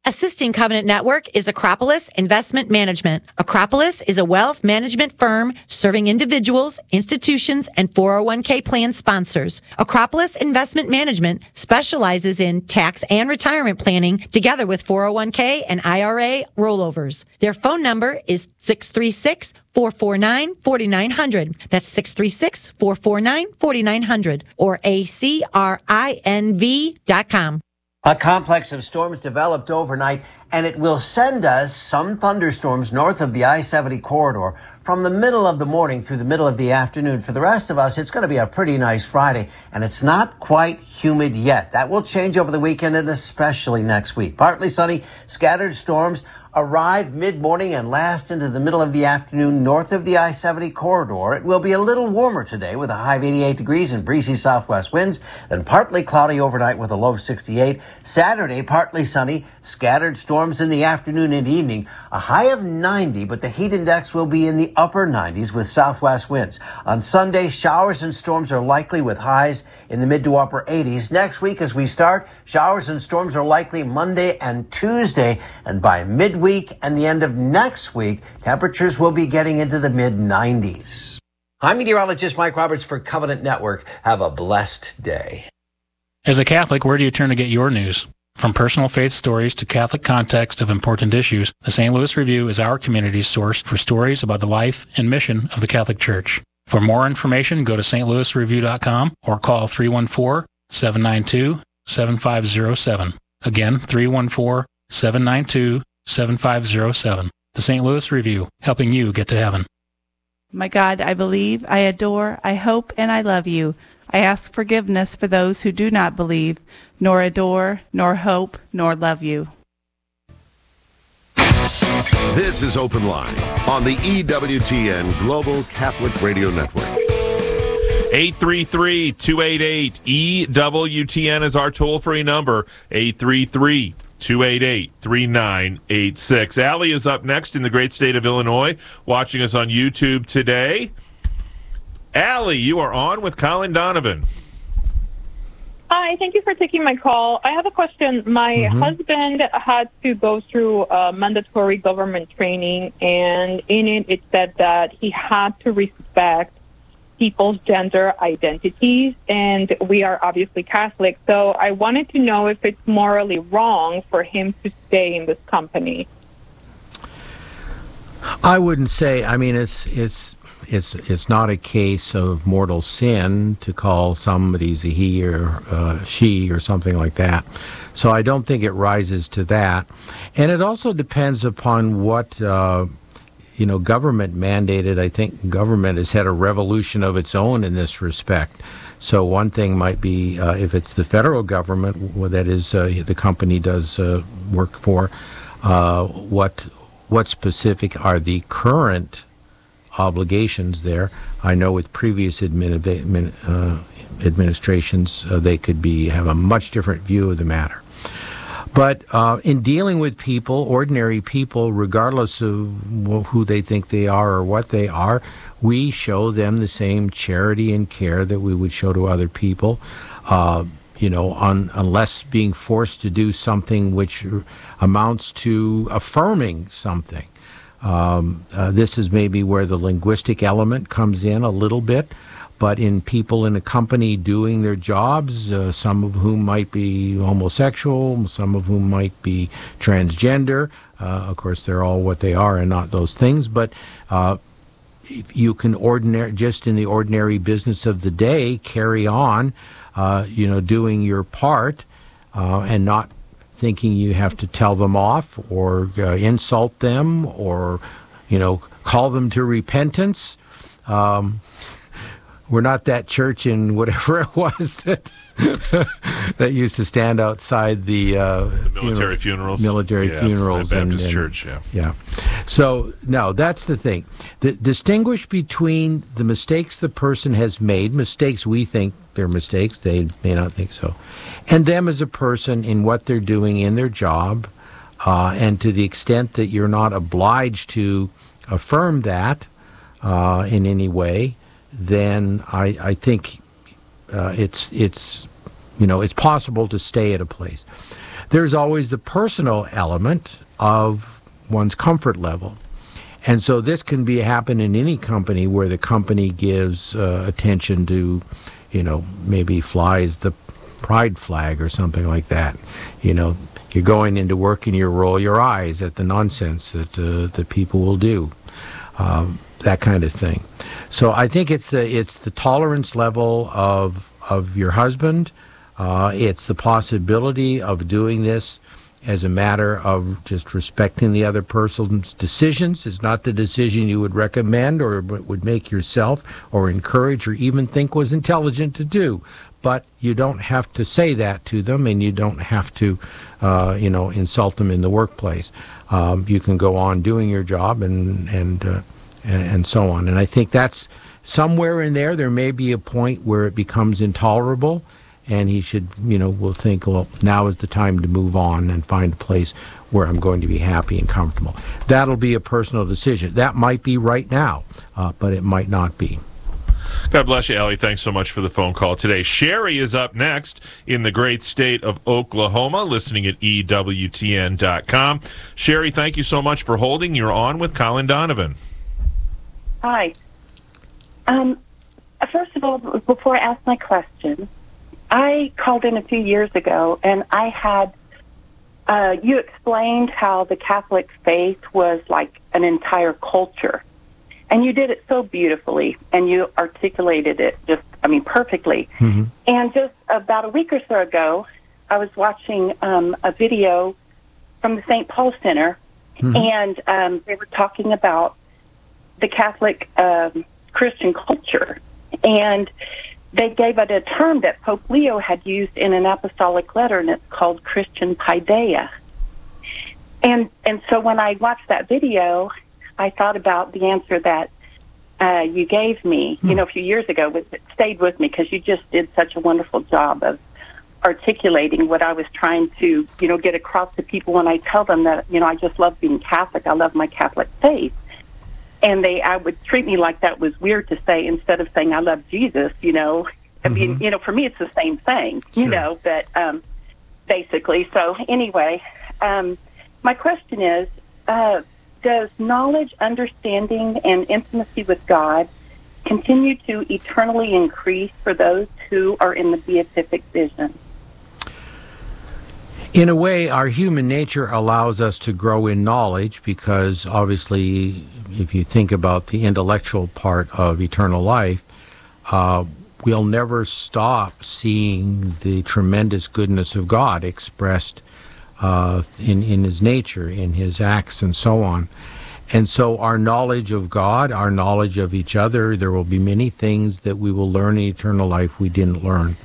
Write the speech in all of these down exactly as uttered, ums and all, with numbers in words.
Assisting Covenant Network is Acropolis Investment Management. Acropolis is a wealth management firm serving individuals, institutions, and four oh one k plan sponsors. Acropolis Investment Management specializes in tax and retirement planning together with four oh one k and I R A rollovers. Their phone number is six three six, four four nine, four nine zero zero. That's six three six, four four nine, four nine zero zero or A C R I N V dot com. A complex of storms developed overnight, and it will send us some thunderstorms north of the I seventy corridor from the middle of the morning through the middle of the afternoon. For the rest of us, it's going to be a pretty nice Friday, and it's not quite humid yet. That will change over the weekend and especially next week. Partly sunny, scattered storms arrive mid-morning and last into the middle of the afternoon north of the I seventy corridor. It will be a little warmer today with a high of eighty-eight degrees and breezy southwest winds, then partly cloudy overnight with a low of sixty-eight. Saturday, partly sunny, scattered storms in the afternoon and evening, a high of ninety, but the heat index will be in the upper nineties with southwest winds. On Sunday, showers and storms are likely with highs in the mid to upper eighties. Next week as we start, showers and storms are likely Monday and Tuesday, and by midweek and the end of next week, temperatures will be getting into the mid nineties. I'm meteorologist Mike Roberts for Covenant Network. Have a blessed day. As a Catholic, where do you turn to get your news? From personal faith stories to Catholic context of important issues, the Saint Louis Review is our community's source for stories about the life and mission of the Catholic Church. For more information, go to s t louis review dot com or call three one four, seven nine two, seven five zero seven. Again, three one four, seven nine two, seven five zero seven. The Saint Louis Review, helping you get to heaven. My God, I believe, I adore, I hope, and I love you. I ask forgiveness for those who do not believe, nor adore, nor hope, nor love you. This is Open Line on the E W T N Global Catholic Radio Network. eight three three, two eight eight, E W T N is our toll-free number, eight three three, two eight eight, three nine eight six. Allie is up next in the great state of Illinois, watching us on YouTube today. Allie, you are on with Colin Donovan. Hi, thank you for taking my call. I have a question. My mm-hmm. husband had to go through uh, mandatory government training, and in it, it said that he had to respect people's gender identities, and we are obviously Catholic. So I wanted to know if it's morally wrong for him to stay in this company. I wouldn't say. I mean, it's it's it's it's not a case of mortal sin to call somebody a he or uh, she or something like that. So I don't think it rises to that. And it also depends upon what uh, you know government mandated. I think government has had a revolution of its own in this respect. So one thing might be uh, if it's the federal government, well, that is uh, the company does uh, work for, uh, what. What specific are the current obligations there? I know with previous admin, admin, uh, administrations, uh, they could be have a much different view of the matter. But uh, in dealing with people, ordinary people, regardless of who they think they are or what they are, we show them the same charity and care that we would show to other people. Uh, you know, on, unless being forced to do something which amounts to affirming something. Um, uh, this is maybe where the linguistic element comes in a little bit, but in people in a company doing their jobs, uh, some of whom might be homosexual, some of whom might be transgender. Uh, of course, they're all what they are and not those things, but uh, you can ordinary, just in the ordinary business of the day, carry on Uh, you know, doing your part uh, and not thinking you have to tell them off or uh, insult them or, you know, call them to repentance. Um, we're not that church in whatever it was that that used to stand outside the, uh, the military funeral, funerals. Military yeah, funerals. At Baptist and, and, Church, yeah. Yeah. So, no, that's the thing. The, distinguish between the mistakes the person has made, mistakes we think they're mistakes, they may not think so, and them as a person in what they're doing in their job, uh, and to the extent that you're not obliged to affirm that uh, in any way, then I, I think uh, it's it's you know it's possible to stay at a place. There's always the personal element of one's comfort level. And so this can be happen in any company where the company gives uh, attention to, you know, maybe flies the pride flag or something like that. You know, you're going into work and you roll your eyes at the nonsense that uh, that people will do, um, that kind of thing. So I think it's the it's the tolerance level of of your husband. Uh, it's the possibility of doing this as a matter of just respecting the other person's decisions. It's not the decision you would recommend or would make yourself or encourage or even think was intelligent to do. But you don't have to say that to them, and you don't have to, uh, you know, insult them in the workplace. Um, you can go on doing your job and and, uh, and and so on. And I think that's somewhere in there. There may be a point where it becomes intolerable, and he should, you know, will think, well, now is the time to move on and find a place where I'm going to be happy and comfortable. That'll be a personal decision. That might be right now, uh, but it might not be. God bless you, Allie. Thanks so much for the phone call today. Sherry is up next in the great state of Oklahoma, listening at E W T N dot com. Sherry, thank you so much for holding. You're on with Colin Donovan. Hi. Um, first of all, before I ask my question, I called in a few years ago, and I had, uh, you explained how the Catholic faith was like an entire culture. And you did it so beautifully, and you articulated it just, I mean, perfectly. Mm-hmm. And just about a week or so ago, I was watching um, a video from the Saint Paul Center, mm-hmm. and um, they were talking about the Catholic um, Christian culture. And they gave it a term that Pope Leo had used in an apostolic letter, and it's called Christian paideia. And and so when I watched that video, I thought about the answer that uh, you gave me, you know, a few years ago. It stayed with me because you just did such a wonderful job of articulating what I was trying to, you know, get across to people when I tell them that, you know, I just love being Catholic. I love my Catholic faith. And they, I would treat me like that was weird to say instead of saying I love Jesus, you know. I mean, mm-hmm. you know, for me it's the same thing, sure. you know, but um, basically. So anyway, um, my question is, uh, does knowledge, understanding, and intimacy with God continue to eternally increase for those who are in the beatific vision? In a way, our human nature allows us to grow in knowledge because, obviously, if you think about the intellectual part of eternal life, uh, we'll never stop seeing the tremendous goodness of God expressed uh, in, in His nature, in His acts, and so on. And so our knowledge of God, our knowledge of each other, there will be many things that we will learn in eternal life we didn't learn.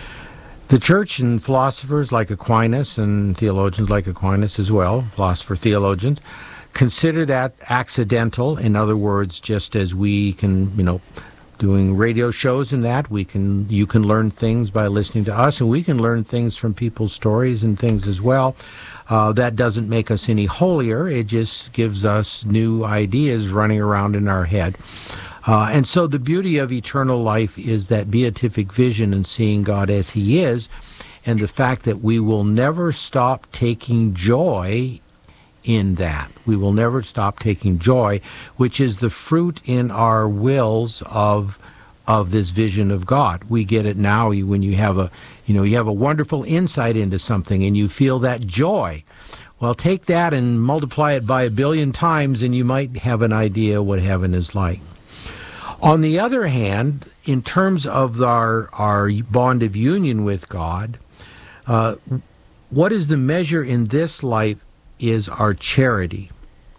The church and philosophers like Aquinas and theologians like Aquinas as well, philosopher theologians, consider that accidental. In other words, just as we can, you know, doing radio shows and that, we can, you can learn things by listening to us, and we can learn things from people's stories and things as well. Uh, that doesn't make us any holier. It just gives us new ideas running around in our head. Uh, and so the beauty of eternal life is that beatific vision and seeing God as He is, and the fact that we will never stop taking joy in that. We will never stop taking joy, which is the fruit in our wills of of this vision of God. We get it now when you have a, you know, you have a wonderful insight into something and you feel that joy. Well, take that and multiply it by a billion times and you might have an idea what heaven is like. On the other hand, in terms of our, our bond of union with God, uh, what is the measure in this life is our charity.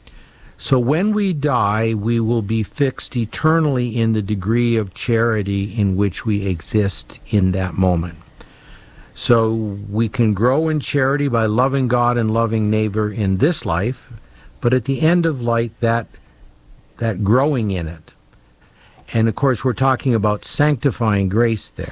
So when we die, we will be fixed eternally in the degree of charity in which we exist in that moment. So we can grow in charity by loving God and loving neighbor in this life, but at the end of life, that that growing in it. And of course, we're talking about sanctifying grace there.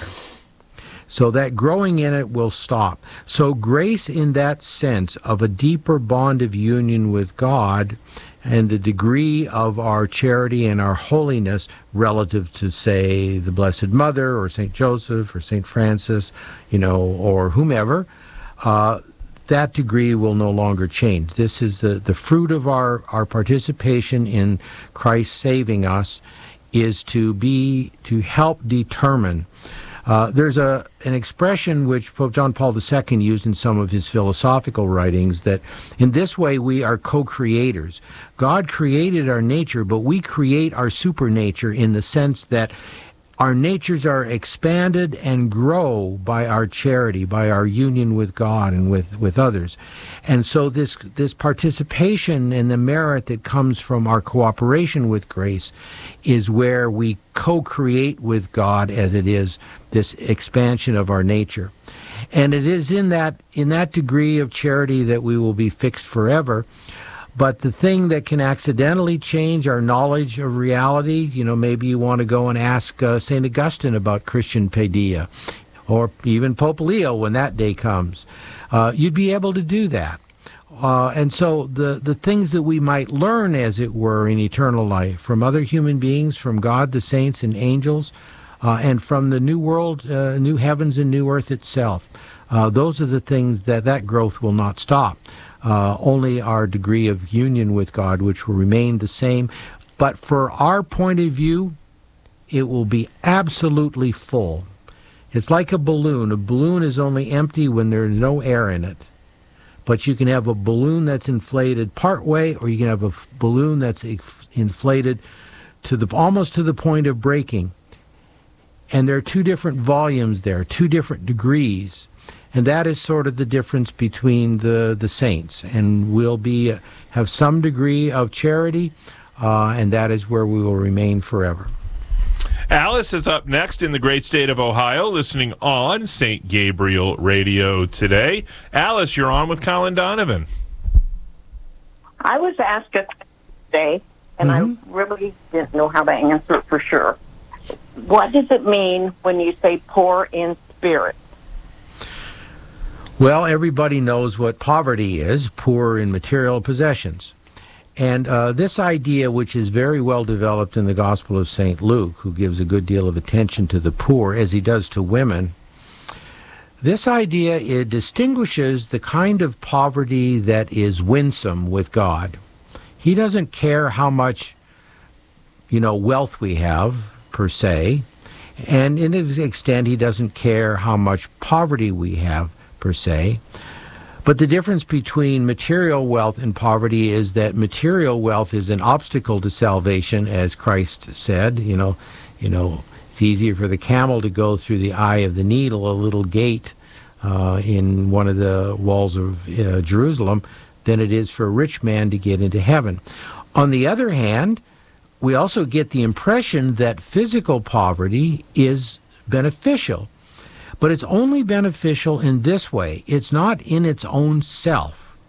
So that growing in it will stop. So grace in that sense of a deeper bond of union with God and the degree of our charity and our holiness relative to, say, the Blessed Mother or Saint Joseph or Saint Francis, you know, or whomever, uh, that degree will no longer change. This is the, the fruit of our, our participation in Christ saving us, is to be to help determine. Uh, there's a an expression which Pope John Paul the Second used in some of his philosophical writings, that in this way we are co-creators. God created our nature, but we create our supernature in the sense that our natures are expanded and grow by our charity, by our union with God and with, with others. And so this this participation and the merit that comes from our cooperation with grace is where we co-create with God, as it is this expansion of our nature. And it is in that in that degree of charity that we will be fixed forever. But the thing that can accidentally change our knowledge of reality, you know, maybe you want to go and ask uh, Saint Augustine about Christian paideia, or even Pope Leo when that day comes. Uh, you'd be able to do that. Uh, and so the, the things that we might learn, as it were, in eternal life from other human beings, from God, the saints and angels, uh, and from the new world, uh, new heavens and new earth itself, uh, those are the things that that growth will not stop. Uh, only our degree of union with God, which will remain the same. But for our point of view, it will be absolutely full. It's like a balloon. A balloon is only empty when there's no air in it. But you can have a balloon that's inflated partway, or you can have a f- balloon that's inf- inflated to the almost to the point of breaking. And there are two different volumes there, two different degrees. And that is sort of the difference between the, the saints. And we'll be uh, have some degree of charity, uh, and that is where we will remain forever. Alice is up next in the great state of Ohio, listening on Saint Gabriel Radio today. Alice, you're on with Colin Donovan. I was asked a question today, and mm-hmm. I really didn't know how to answer it for sure. What does it mean when you say poor in spirit? Well, everybody knows what poverty is, poor in material possessions. And uh, this idea, which is very well developed in the Gospel of Saint Luke, who gives a good deal of attention to the poor, as he does to women, this idea, it distinguishes the kind of poverty that is winsome with God. He doesn't care how much, you know, wealth we have, per se, and in an extent, he doesn't care how much poverty we have, per se. But the difference between material wealth and poverty is that material wealth is an obstacle to salvation, as Christ said. You know, you know, it's easier for the camel to go through the eye of the needle, a little gate uh, in one of the walls of uh, Jerusalem, than it is for a rich man to get into heaven. On the other hand, we also get the impression that physical poverty is beneficial. But it's only beneficial in this way. It's not in its own self.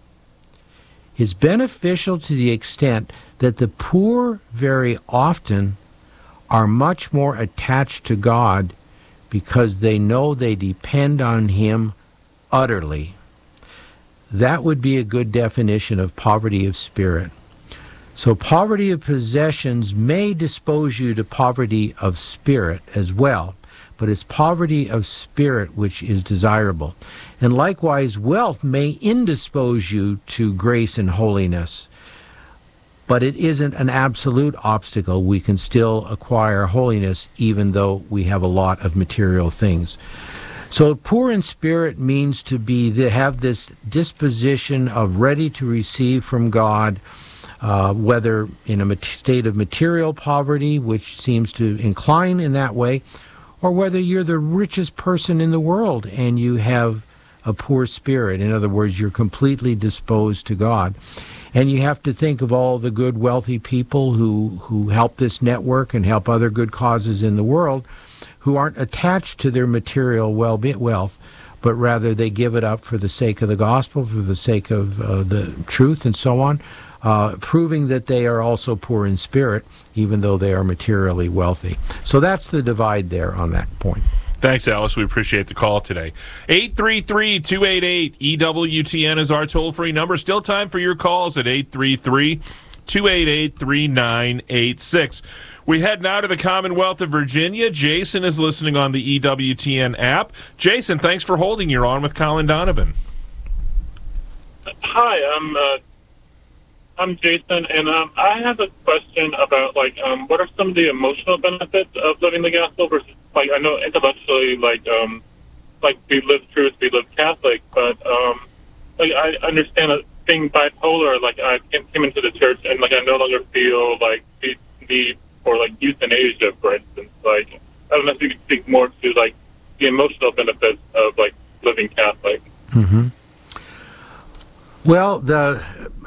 It's beneficial to the extent that the poor very often are much more attached to God because they know they depend on Him utterly. That would be a good definition of poverty of spirit. So poverty of possessions may dispose you to poverty of spirit as well. But it's poverty of spirit which is desirable. And likewise, wealth may indispose you to grace and holiness, but it isn't an absolute obstacle. We can still acquire holiness even though we have a lot of material things. So poor in spirit means to be to have this disposition of ready to receive from God, uh, whether in a state of material poverty, which seems to incline in that way, or whether you're the richest person in the world and you have a poor spirit. In other words, you're completely disposed to God. And you have to think of all the good, wealthy people who, who help this network and help other good causes in the world, who aren't attached to their material wealth, but rather they give it up for the sake of the gospel, for the sake of uh, the truth and so on, uh, proving that they are also poor in spirit, even though they are materially wealthy. So that's the divide there on that point. Thanks, Alice. We appreciate the call today. eight three three, two eight eight, E W T N is our toll-free number. Still time for your calls at eight three three, two eight eight, three nine eight six. We head now to the Commonwealth of Virginia. Jason is listening on the E W T N app. Jason, thanks for holding. You're on with Colin Donovan. Hi, I'm uh, I'm Jason, and um, I have a question about like um, what are some of the emotional benefits of living the gospel versus like I know intellectually like um, like we live truth, we live Catholic, but um, like I understand that being bipolar, like I came into the church and like I no longer feel like the need for like euthanasia, for instance. Like I don't know if you could speak more to like the emotional benefits of like living Catholic. Mm-hmm. Well, the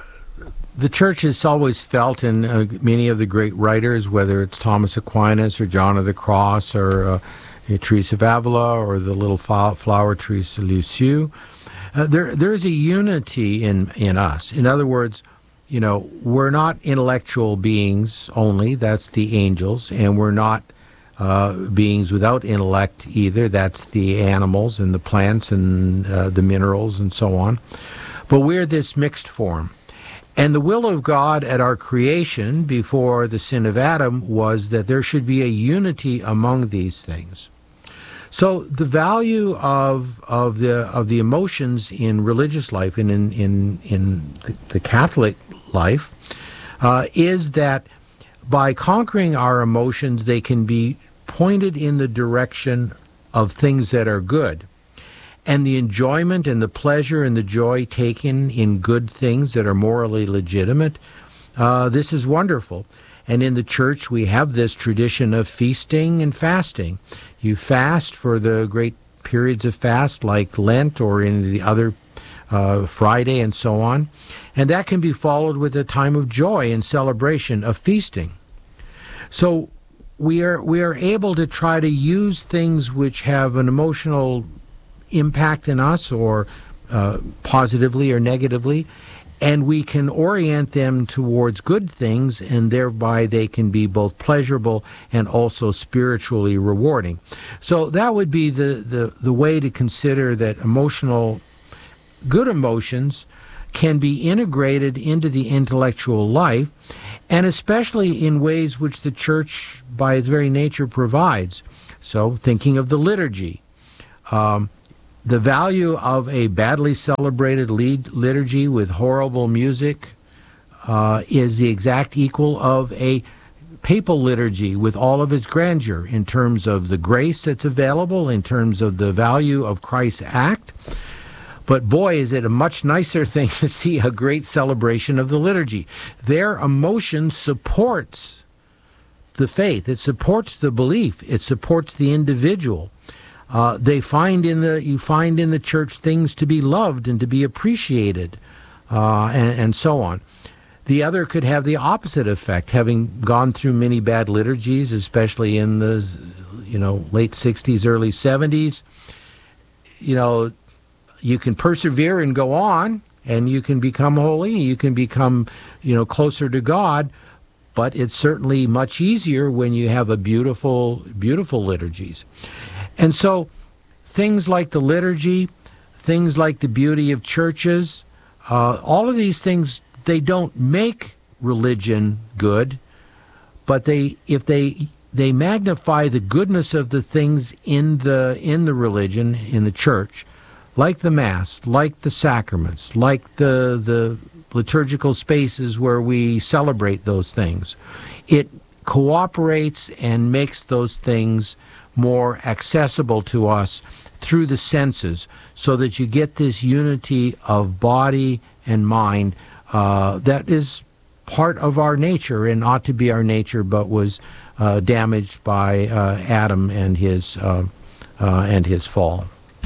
the church has always felt, and uh, many of the great writers, whether it's Thomas Aquinas or John of the Cross or uh, Teresa of Avila or the little flower Teresa Lisieux, uh, there there is a unity in in us. In other words, you know, we're not intellectual beings only. That's the angels, and we're not uh, beings without intellect either. That's the animals and the plants and uh, the minerals and so on. But we're this mixed form. And the will of God at our creation before the sin of Adam was that there should be a unity among these things. So the value of of the of the emotions in religious life and in in in the, the Catholic life uh, is that by conquering our emotions, they can be pointed in the direction of things that are good. And the enjoyment and the pleasure and the joy taken in good things that are morally legitimate, uh, this is wonderful. And in the church, we have this tradition of feasting and fasting. You fast for the great periods of fast like Lent or in the other uh, Friday and so on. And that can be followed with a time of joy and celebration of feasting. So we are we are able to try to use things which have an emotional impact in us, or uh, positively or negatively, and we can orient them towards good things, and thereby they can be both pleasurable and also spiritually rewarding. So that would be the, the, the way to consider that emotional, good emotions can be integrated into the intellectual life, and especially in ways which the church, by its very nature, provides. So thinking of the liturgy, um, the value of a badly celebrated lead liturgy with horrible music uh, is the exact equal of a papal liturgy with all of its grandeur in terms of the grace that's available, in terms of the value of Christ's act. But boy, is it a much nicer thing to see a great celebration of the liturgy. Their emotion supports the faith. It supports the belief. It supports the individual. Uh, they find in the you find in the church things to be loved and to be appreciated, uh, and, and so on. The other could have the opposite effect. Having gone through many bad liturgies, especially in the you know late sixties, early seventies, you know, you can persevere and go on, and you can become holy. You can become you know closer to God. But it's certainly much easier when you have a beautiful, beautiful liturgies. And so things like the liturgy, things like the beauty of churches, uh, all of these things, they don't make religion good, but they if they they magnify the goodness of the things in the in the religion, in the church, like the Mass, like the sacraments, like the the liturgical spaces where we celebrate those things. It cooperates and makes those things more accessible to us through the senses, so that you get this unity of body and mind uh, that is part of our nature and ought to be our nature, but was uh, damaged by uh, Adam and his uh, uh, and his fall.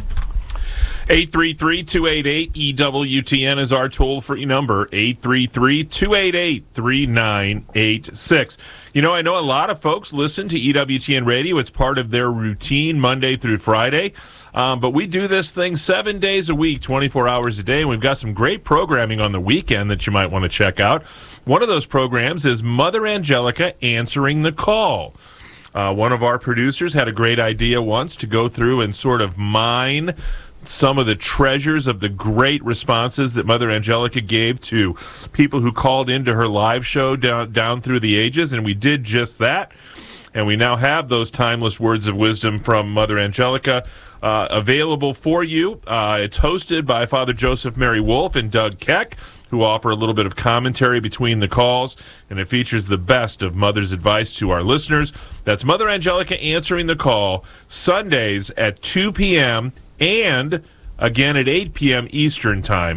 eight three three, two eight eight, E W T N is our toll-free number, eight three three, two eight eight, three nine eight six. You know, I know a lot of folks listen to E W T N Radio. It's part of their routine Monday through Friday. Um, but we do this thing seven days a week, twenty-four hours a day, and we've got some great programming on the weekend that you might want to check out. One of those programs is Mother Angelica Answering the Call. Uh, one of our producers had a great idea once to go through and sort of mine some of the treasures of the great responses that Mother Angelica gave to people who called into her live show down down through the ages, and we did just that. And we now have those timeless words of wisdom from Mother Angelica uh, available for you. Uh, it's hosted by Father Joseph Mary Wolf and Doug Keck, who offer a little bit of commentary between the calls, and it features the best of Mother's advice to our listeners. That's Mother Angelica answering the call Sundays at two p.m. and again at eight p.m. Eastern Time.